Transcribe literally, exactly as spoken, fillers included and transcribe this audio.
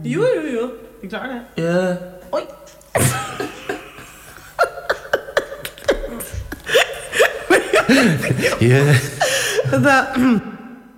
Jo, jo, jo. Jeg klarer det. Ja. Oi. Ja. Det